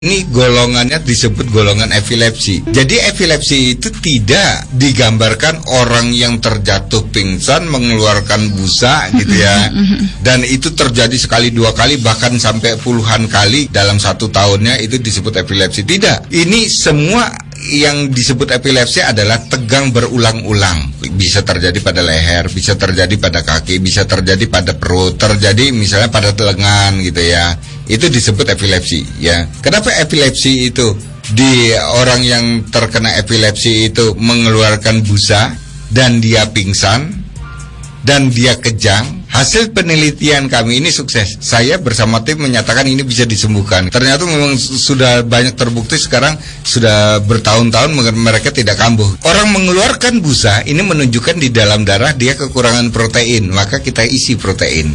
Ini golongannya disebut golongan epilepsi. Jadi epilepsi itu tidak digambarkan orang yang terjatuh pingsan mengeluarkan busa gitu ya. Dan itu terjadi sekali, dua kali, bahkan sampai puluhan kali dalam satu tahunnya, itu disebut epilepsi. Tidak. Ini semua yang disebut epilepsi adalah tegang berulang-ulang. Bisa terjadi pada leher, bisa terjadi pada kaki, bisa terjadi pada perut, terjadi misalnya pada lengan gitu ya. Itu disebut epilepsi ya. Kenapa epilepsi itu di orang yang terkena epilepsi itu mengeluarkan busa dan dia pingsan dan dia kejang? Hasil penelitian kami ini sukses. Saya bersama tim menyatakan ini bisa disembuhkan. Ternyata memang sudah banyak terbukti, sekarang sudah bertahun-tahun mereka tidak kambuh. Orang mengeluarkan busa ini menunjukkan di dalam darah dia kekurangan protein, maka kita isi protein.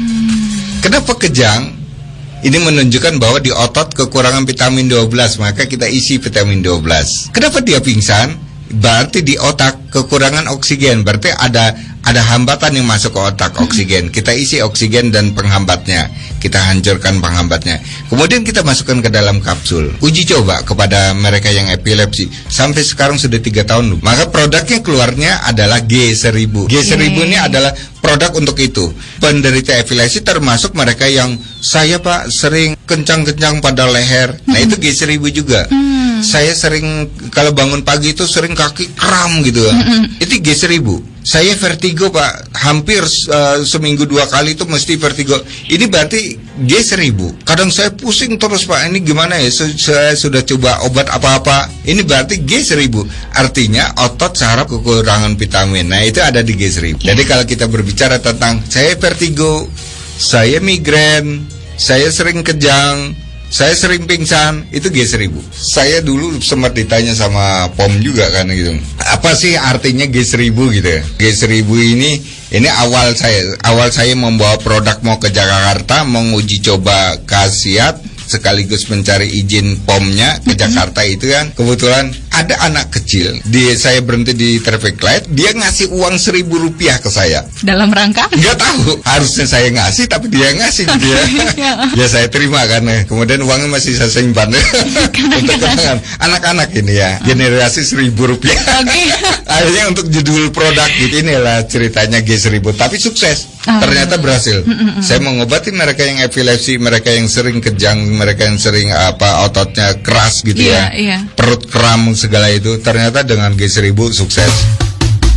Kenapa kejang? Ini menunjukkan bahwa di otot kekurangan vitamin 12, maka kita isi vitamin 12. Kenapa dia pingsan? Berarti di otak kekurangan oksigen, berarti ada hambatan yang masuk ke otak, oksigen. Kita isi oksigen dan penghambatnya, kita hancurkan penghambatnya. Kemudian kita masukkan ke dalam kapsul. Uji coba kepada mereka yang epilepsi. Sampai sekarang sudah 3 tahun. Maka produknya keluarnya adalah G1000. G1000 ini adalah produk untuk itu. Penderita epilepsi termasuk mereka yang saya Pak sering kencang-kencang pada leher. Nah itu G1000 juga. Saya sering kalau bangun pagi itu sering kaki kram gitu. Itu G1000. Saya vertigo Pak, hampir seminggu 2 kali itu mesti vertigo. Ini berarti G1000. Kadang saya pusing terus Pak, ini gimana ya? Saya sudah coba obat apa-apa. Ini berarti G1000. Artinya otot saraf kekurangan vitamin. Nah itu ada di G1000. Jadi kalau kita berbicara tentang saya vertigo, saya migrain, saya sering kejang, saya sering pingsan, itu G1000. Saya dulu sempat ditanya sama POM juga kan gitu. Apa sih artinya G1000 gitu ya? G1000 ini awal saya membawa produk mau ke Jakarta, mau uji coba khasiat sekaligus mencari izin POM-nya ke Jakarta itu kan. Kebetulan ada anak kecil, saya berhenti di traffic light, dia ngasih uang Rp1.000 ke saya. Dalam rangka? Nggak tahu, harusnya saya ngasih tapi dia ngasih gitu ya. Ya saya terima kan, kemudian uangnya masih saya simpan untuk kenangan anak-anak ini ya, generasi Rp1.000. Akhirnya untuk judul produk gitu, inilah ceritanya G1000, tapi sukses. Ternyata berhasil. Saya mengobati mereka yang epilepsi, mereka yang sering kejang, mereka yang sering ototnya keras gitu ya, perut kram segala itu. Ternyata dengan G1000 sukses.